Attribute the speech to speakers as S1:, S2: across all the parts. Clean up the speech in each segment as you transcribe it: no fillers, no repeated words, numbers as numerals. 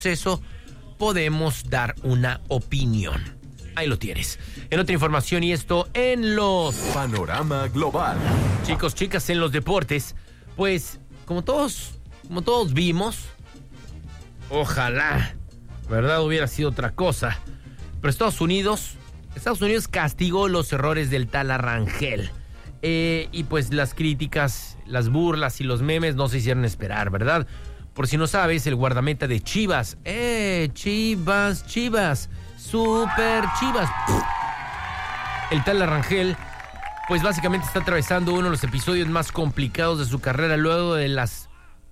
S1: eso podemos dar una opinión. Ahí lo tienes. En otra información, y esto en los
S2: Panorama Global.
S1: Chicos, chicas, en los deportes, pues como todos vimos, ojalá, ¿verdad? Hubiera sido otra cosa. Pero Estados Unidos castigó los errores del tal Rangel. Y pues las críticas, las burlas y los memes no se hicieron esperar, ¿verdad? Por si no sabes, el guardameta de Chivas. Chivas. Super Chivas. El tal Rangel, pues básicamente está atravesando uno de los episodios más complicados de su carrera luego de las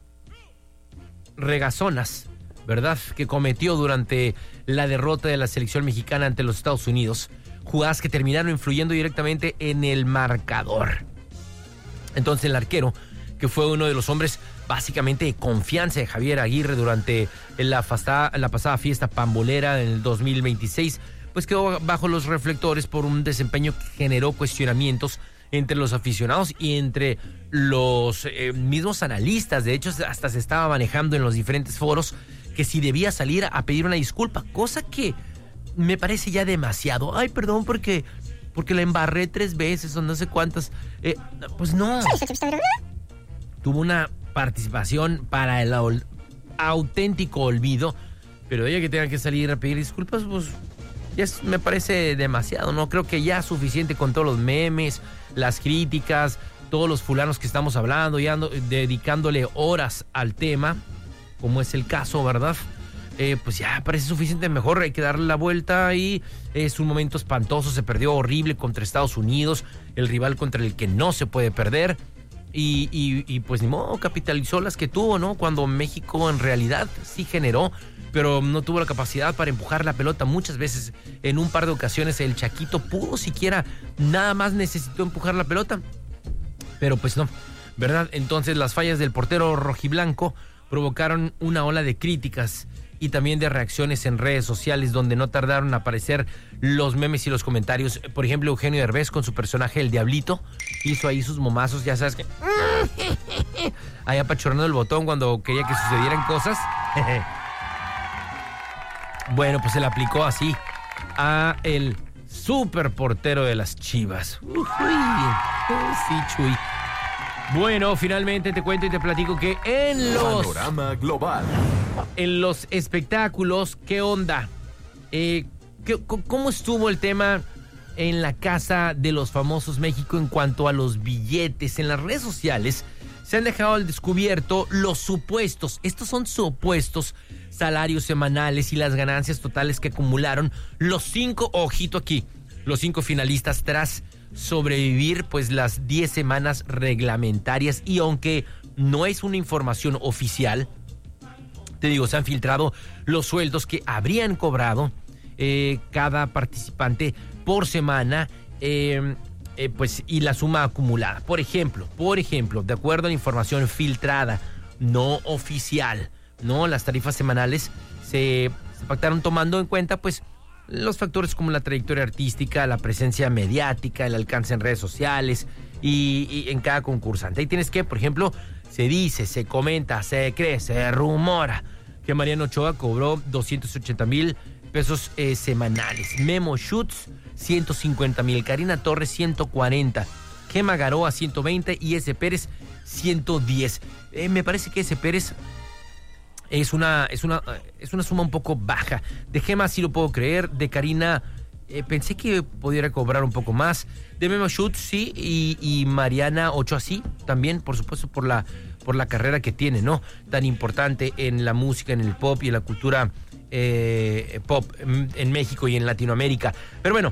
S1: regazonas, ¿verdad?, que cometió durante la derrota de la selección mexicana ante los Estados Unidos. Jugadas que terminaron influyendo directamente en el marcador. Entonces el arquero, que fue uno de los hombres básicamente de confianza de Javier Aguirre durante la pasada fiesta pambolera en el 2026, pues quedó bajo los reflectores por un desempeño que generó cuestionamientos entre los aficionados y entre los mismos analistas. De hecho, hasta se estaba manejando en los diferentes foros que si debía salir a pedir una disculpa, cosa que me parece ya demasiado. Ay, perdón, porque la embarré 3 veces o no sé cuántas. Pues no. Tuvo una participación para el auténtico olvido, pero ella que tenga que salir a pedir disculpas, pues ya me parece demasiado, ¿no? Creo que ya es suficiente con todos los memes, las críticas, todos los fulanos que estamos hablando, ya dedicándole horas al tema, como es el caso, ¿verdad? Pues ya parece suficiente. Mejor hay que darle la vuelta. Y es un momento espantoso, se perdió horrible contra Estados Unidos, el rival contra el que no se puede perder. Y pues ni modo, capitalizó las que tuvo, ¿no? Cuando México en realidad sí generó, pero no tuvo la capacidad para empujar la pelota. Muchas veces, en un par de ocasiones, el Chaquito pudo siquiera, nada más necesitó empujar la pelota, pero pues no, ¿verdad? Entonces las fallas del portero rojiblanco provocaron una ola de críticas y también de reacciones en redes sociales, donde no tardaron en aparecer los memes y los comentarios. Por ejemplo, Eugenio Derbez con su personaje El Diablito hizo ahí sus momazos, ya sabes que ahí apachurrando el botón cuando quería que sucedieran cosas. Bueno, pues se le aplicó así a el super portero de las Chivas. Sí, Chuy. Bueno, finalmente te cuento y te platico que en los
S2: Panorama Global,
S1: en los espectáculos, ¿qué onda? ¿Cómo estuvo el tema en la Casa de los Famosos México en cuanto a los billetes? En las redes sociales se han dejado al descubierto los supuestos, estos son supuestos salarios semanales y las ganancias totales que acumularon los 5, ojito aquí, los 5 finalistas tras sobrevivir pues las 10 semanas reglamentarias. Y aunque no es una información oficial, te digo, se han filtrado los sueldos que habrían cobrado cada participante por semana, pues, y la suma acumulada. Por ejemplo, de acuerdo a la información filtrada, no oficial, no, las tarifas semanales se pactaron tomando en cuenta pues los factores como la trayectoria artística, la presencia mediática, el alcance en redes sociales y en cada concursante. Ahí tienes que, por ejemplo, se dice, se comenta, se cree, se rumora que Mariana Ochoa cobró 280,000 pesos semanales. Memo Schutz, 150,000. Karina Torres, 140. Gema Garoa, 120. Y S. Pérez, 110. Me parece que S. Pérez es una suma un poco baja. De Gema sí lo puedo creer. De Karina pensé que pudiera cobrar un poco más. De Memo Schutz sí. Y Mariana Ochoa sí. También, por supuesto, por la carrera que tiene, ¿no? Tan importante en la música, en el pop y en la cultura pop en México y en Latinoamérica. Pero bueno,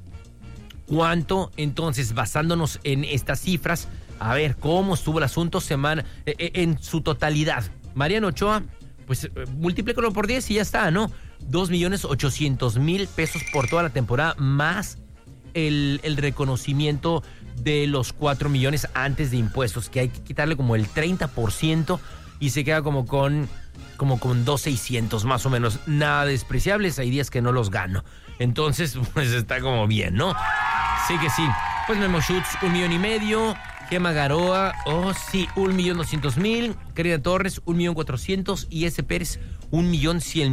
S1: ¿cuánto entonces, basándonos en estas cifras, a ver cómo estuvo el asunto en su totalidad? Mariana Ochoa, pues multiplícalo por 10 y ya está, ¿no? 2,800,000 pesos por toda la temporada, más el reconocimiento de los 4 millones antes de impuestos, que hay que quitarle como el 30% y se queda como con 2,600 más o menos. Nada despreciables, hay días que no los gano. Entonces, pues está como bien, ¿no? Sí que sí. Pues Memo Schutz, 1,5 millones. Gema Garoa, oh sí, 1.200.000. Karina Torres, 1.400.000. Y S. Pérez, 1.100.000.